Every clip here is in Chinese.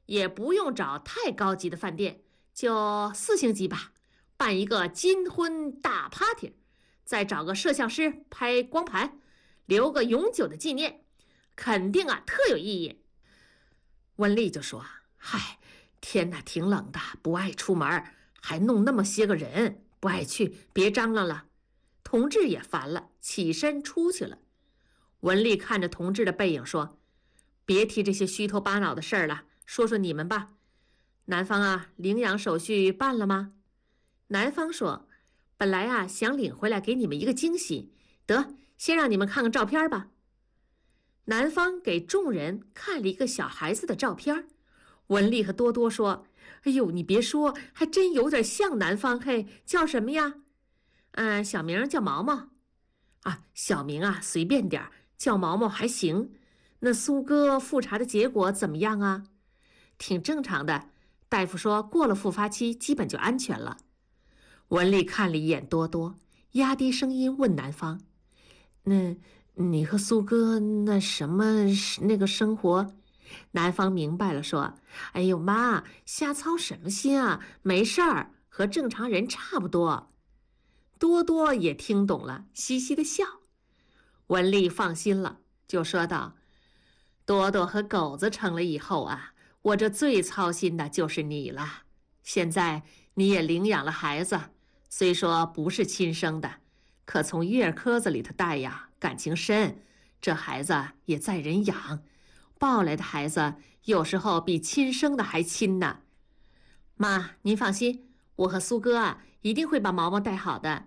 也不用找太高级的饭店，就4星级吧，办一个金婚大 party， 再找个摄像师拍光盘，留个永久的纪念，肯定啊特有意义。温丽就说：“嗨，天哪，挺冷的，不爱出门，还弄那么些个人，不爱去，别张罗了。”同志也烦了，起身出去了。文丽看着同志的背影说：“别提这些虚头巴脑的事儿了，说说你们吧。男方啊，领养手续办了吗？”男方说：“本来啊，想领回来给你们一个惊喜，得先让你们看看照片吧。”男方给众人看了一个小孩子的照片。文丽和多多说：“哎呦，你别说，还真有点像男方，嘿，叫什么呀？”“小名叫毛毛。”“啊，小名啊，随便点儿，叫毛毛还行。那苏哥复查的结果怎么样啊？”“挺正常的，大夫说过了复发期，基本就安全了。”文丽看了一眼多多，压低声音问男方：“那你和苏哥那个生活？”男方明白了，说：“哎呦妈，瞎操什么心啊？没事儿，和正常人差不多。”多多也听懂了，嘻嘻的笑。文丽放心了，就说道：“多多和狗子成了以后啊，我这最操心的就是你了。现在你也领养了孩子，虽说不是亲生的，可从月壳子里头带呀，感情深，这孩子也在人养，抱来的孩子有时候比亲生的还亲呢。妈，您放心，我和苏哥啊，一定会把毛毛带好的。”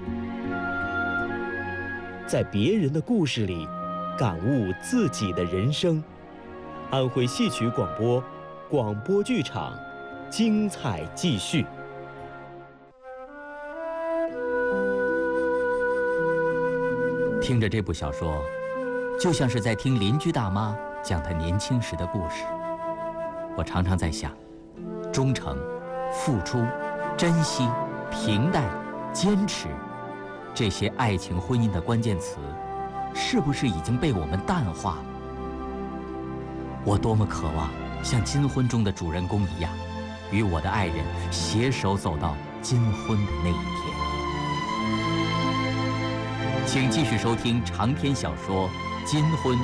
在别人的故事里，感悟自己的人生。安徽戏曲广播，广播剧场，精彩继续。 听着这部小说，就像是在听邻居大妈讲她年轻时的故事。我常常在想，忠诚、付出、珍惜、平淡、坚持，这些爱情婚姻的关键词，是不是已经被我们淡化？我多么渴望像金婚中的主人公一样，与我的爱人携手走到金婚的那一天。请继续收听长篇小说《金婚》。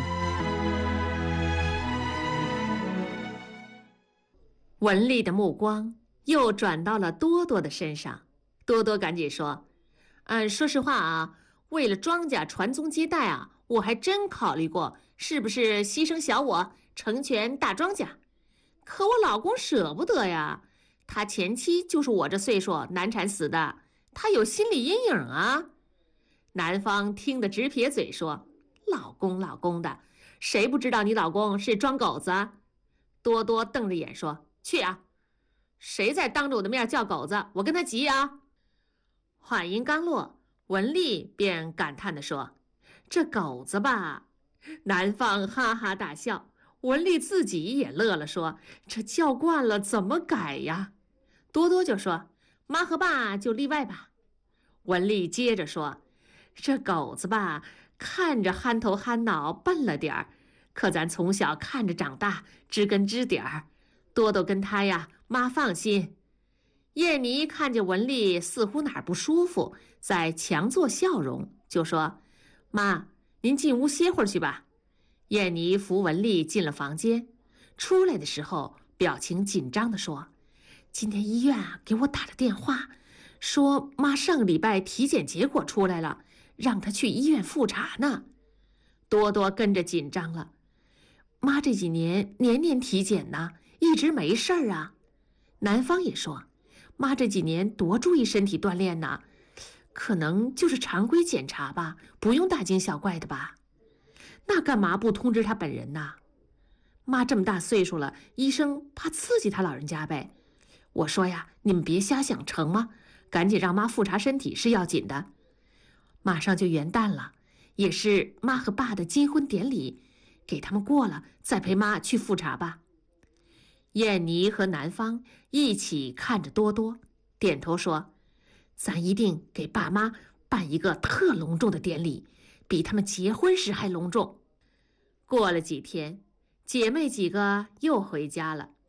文丽的目光又转到了多多的身上，多多赶紧说：“说实话啊，为了庄稼传宗接代啊，我还真考虑过是不是牺牲小我，成全大庄稼。可我老公舍不得呀，他前妻就是我这岁数难产死的，他有心理阴影啊。”男方听得直撇嘴说：“老公老公的，谁不知道你老公是装狗子啊？”多多瞪着眼说：“去啊！谁再当着我的面叫狗子，我跟他急啊！”话音刚落，文丽便感叹地说：“这狗子吧！”男方哈哈大笑，文丽自己也乐了，说：“这叫惯了怎么改呀？”多多就说：“妈和爸就例外吧。”文丽接着说：“这狗子吧，看着憨头憨脑，笨了点儿，可咱从小看着长大，知根知底儿。多多跟他呀，妈放心。”燕妮看见文丽似乎哪儿不舒服，在强作笑容，就说：“妈，您进屋歇会儿去吧。”燕妮扶文丽进了房间，出来的时候表情紧张地说：“今天医院啊给我打了电话，说妈上个礼拜体检结果出来了，让她去医院复查呢。”多多跟着紧张了：“妈这几年年年体检呢，一直没事儿啊。”男方也说：“妈这几年多注意身体锻炼呢，可能就是常规检查吧，不用大惊小怪的吧。”“那干嘛不通知他本人呢？妈这么大岁数了，医生怕刺激他老人家呗。我说呀，你们别瞎想成吗？赶紧让妈复查身体是要紧的。马上就元旦了，也是妈和爸的金婚典礼，给他们过了，再陪妈去复查吧。”燕妮和男方一起看着多多，点头说：“咱一定给爸妈办一个特隆重的典礼，比他们结婚时还隆重。”过了几天，姐妹几个又回家了。